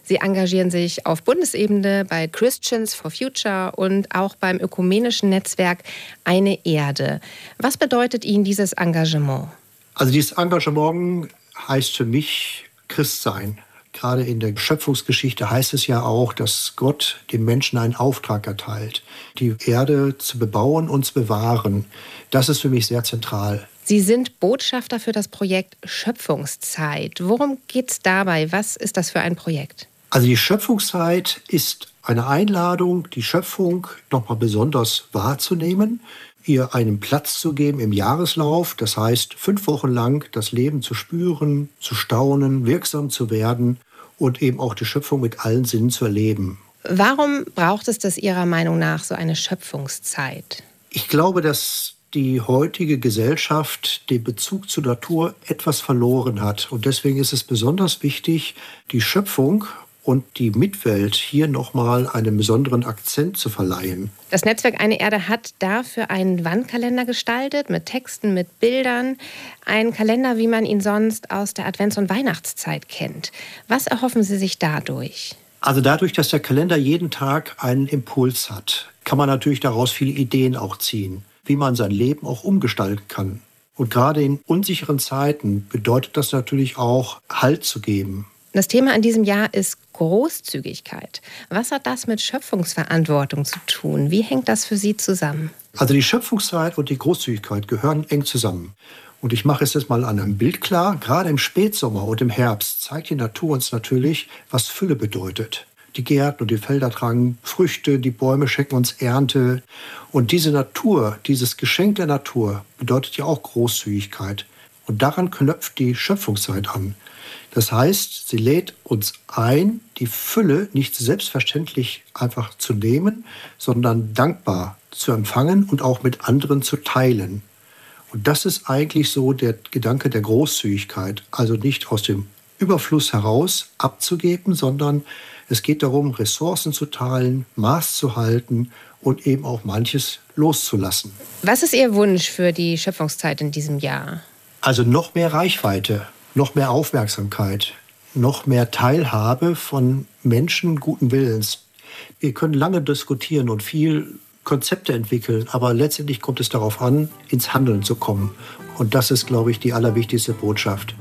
Sie engagieren sich auf Bundesebene bei Christians for Future und auch beim ökumenischen Netzwerk Eine Erde. Was bedeutet Ihnen dieses Engagement? Also dieses Engagement heißt für mich Christsein. Gerade in der Schöpfungsgeschichte heißt es ja auch, dass Gott dem Menschen einen Auftrag erteilt, die Erde zu bebauen und zu bewahren. Das ist für mich sehr zentral. Sie sind Botschafter für das Projekt Schöpfungszeit. Worum geht es dabei? Was ist das für ein Projekt? Also die Schöpfungszeit ist eine Einladung, die Schöpfung nochmal besonders wahrzunehmen, ihr einen Platz zu geben im Jahreslauf. Das heißt, 5 Wochen lang das Leben zu spüren, zu staunen, wirksam zu werden und eben auch die Schöpfung mit allen Sinnen zu erleben. Warum braucht es das Ihrer Meinung nach so eine Schöpfungszeit? Ich glaube, dass die heutige Gesellschaft den Bezug zur Natur etwas verloren hat. Und deswegen ist es besonders wichtig, die Schöpfung und die Mitwelt hier nochmal einen besonderen Akzent zu verleihen. Das Netzwerk Eine Erde hat dafür einen Wandkalender gestaltet, mit Texten, mit Bildern. Ein Kalender, wie man ihn sonst aus der Advents- und Weihnachtszeit kennt. Was erhoffen Sie sich dadurch? Also dadurch, dass der Kalender jeden Tag einen Impuls hat, kann man natürlich daraus viele Ideen auch ziehen, wie man sein Leben auch umgestalten kann. Und gerade in unsicheren Zeiten bedeutet das natürlich auch, Halt zu geben. Das Thema in diesem Jahr ist Großzügigkeit. Was hat das mit Schöpfungsverantwortung zu tun? Wie hängt das für Sie zusammen? Also die Schöpfungszeit und die Großzügigkeit gehören eng zusammen. Und ich mache es jetzt mal an einem Bild klar. Gerade im Spätsommer und im Herbst zeigt die Natur uns natürlich, was Fülle bedeutet. Die Gärten und die Felder tragen Früchte, die Bäume schenken uns Ernte. Und diese Natur, dieses Geschenk der Natur, bedeutet ja auch Großzügigkeit. Und daran knüpft die Schöpfungszeit an. Das heißt, sie lädt uns ein, die Fülle nicht selbstverständlich einfach zu nehmen, sondern dankbar zu empfangen und auch mit anderen zu teilen. Und das ist eigentlich so der Gedanke der Großzügigkeit. Also nicht aus dem Überfluss heraus abzugeben, sondern es geht darum, Ressourcen zu teilen, Maß zu halten und eben auch manches loszulassen. Was ist Ihr Wunsch für die Schöpfungszeit in diesem Jahr? Also noch mehr Reichweite, noch mehr Aufmerksamkeit, noch mehr Teilhabe von Menschen guten Willens. Wir können lange diskutieren und viel Konzepte entwickeln, aber letztendlich kommt es darauf an, ins Handeln zu kommen. Und das ist, glaube ich, die allerwichtigste Botschaft.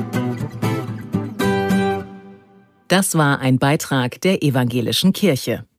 Das war ein Beitrag der Evangelischen Kirche.